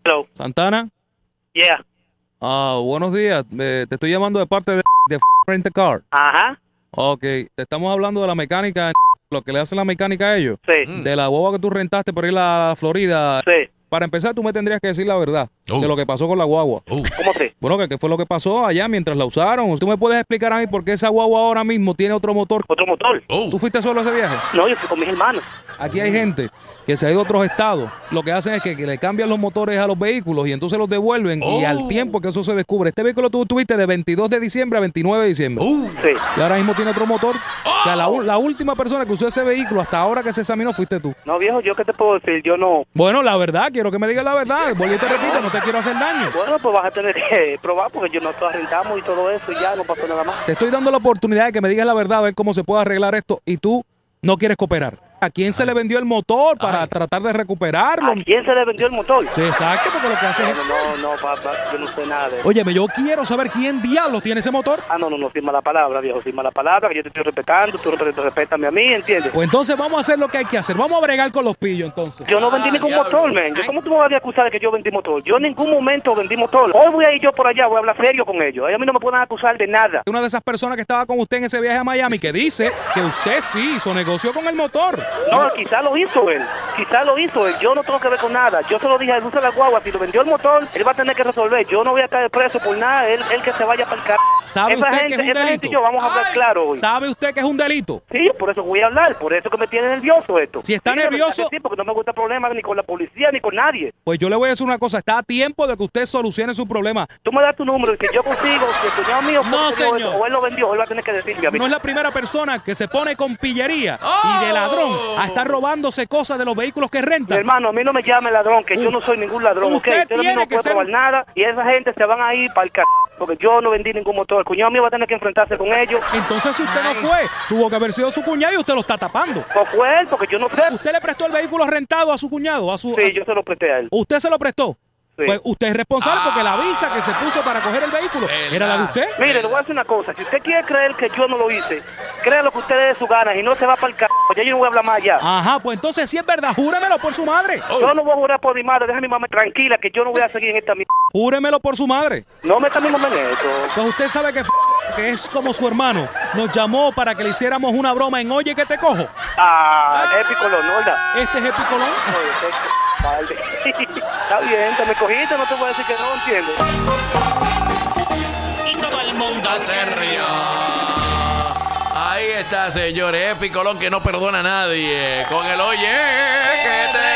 Hello. Santana. Yeah. Buenos días. Te estoy llamando de parte de Rent a Car. Ajá. Ok, te estamos hablando de la mecánica, lo que le hacen la mecánica a ellos. Sí. De la guagua que tú rentaste por ir a la Florida. Sí. Para empezar, tú me tendrías que decir la verdad de lo que pasó con la guagua. ¿Cómo sé? Bueno, ¿qué fue lo que pasó allá mientras la usaron? ¿Tú me puedes explicar a mí por qué esa guagua ahora mismo tiene otro motor? ¿Otro motor? ¿Tú fuiste solo a ese viaje? No, yo fui con mis hermanos. Aquí hay gente que se ha ido a otros estados. Lo que hacen es que le cambian los motores a los vehículos y entonces los devuelven. Y al tiempo que eso se descubre, este vehículo tú tuviste de 22 de diciembre a 29 de diciembre. Sí. Y ahora mismo tiene otro motor. O sea, la última persona que usó ese vehículo hasta ahora que se examinó fuiste tú. No, viejo, ¿yo qué te puedo decir? Yo no... Bueno, la verdad, quiero que me digas la verdad. Vuelvo y te repito, no te quiero hacer daño. Bueno, pues vas a tener que probar porque nosotros rentamos y todo eso y ya no pasó nada más. Te estoy dando la oportunidad de que me digas la verdad, a ver cómo se puede arreglar esto y tú no quieres cooperar. ¿A quién se le vendió el motor para tratar de recuperarlo? ¿A quién se le vendió el motor? Sí, exacto, porque lo que hace es... No, papá, yo no sé nada de eso. Óyeme, yo quiero saber quién diablos tiene ese motor. No, sin mala palabra, viejo, sin mala palabra, que yo te estoy respetando, tú respétame a mí, ¿entiendes? Pues entonces vamos a hacer lo que hay que hacer. Vamos a bregar con los pillos, entonces. Yo no vendí ningún motor, men. ¿Cómo tú me vas a acusar de que yo vendí motor? Yo en ningún momento vendí motor. Hoy voy a ir yo por allá, voy a hablar serio con ellos. A mí no me pueden acusar de nada. Una de esas personas que estaba con usted en ese viaje a Miami que dice que usted sí hizo negocio con el motor. No, quizás lo hizo él. Yo no tengo que ver con nada. Yo se lo dije a él, usa la guagua. Si lo vendió el motor, él va a tener que resolver. Yo no voy a caer preso por nada. Él que se vaya para el carro. ¿Sabe usted que es un esa gente delito? y yo vamos a hablar claro hoy. ¿Sabe usted que es un delito? Sí, por eso voy a hablar. Por eso que me tiene nervioso esto. Si está nervioso... Sí, porque no me gusta problemas ni con la policía ni con nadie. Pues yo le voy a decir una cosa. Está a tiempo de que usted solucione su problema. Tú me das tu número y si yo consigo, si el cuñado mío No, señor. eso, o él lo vendió, él va a tener que decirme a mí. No es la primera persona que se pone con pillería y de ladrón a estar robándose cosas de los vehículos que Mi rentan. hermano, a mí no me llame ladrón, que yo no soy ningún ladrón. Usted Usted a mí tiene no que puede ser probar nada y esa gente se van a ir para el porque yo no vendí ningún motor. El cuñado mío va a tener que enfrentarse con ellos. Entonces, si usted no fue, tuvo que haber sido su cuñado y usted lo está tapando. No fue él, porque yo no sé. ¿Usted le prestó el vehículo rentado a su cuñado? Sí, yo se lo presté a él. ¿Usted se lo prestó? Sí. Pues usted es responsable porque la visa que se puso para coger el vehículo era la de usted. Mire, le voy a decir una cosa. Si usted quiere creer que yo no lo hice, crea lo que usted dé de su gana y no se va para el ya yo no voy a hablar más allá. Ajá, pues entonces si es verdad, júremelo por su madre. Yo no voy a jurar por mi madre. Deja a mi mamá tranquila que yo no voy a seguir en esta mierda. Júremelo por su madre. No me está mi mamá en eso. Pues usted sabe que es como su hermano. Nos llamó para que le hiciéramos una broma en Oye que te cojo. Épico, ¿no? ¿Verdad? Este es Epicolón. Está bien, te me cogiste, no te voy a decir que no, ¿entiendes? Y todo el mundo se rió. Ahí está, señores. Epicolón que no perdona a nadie. Con el Oye que te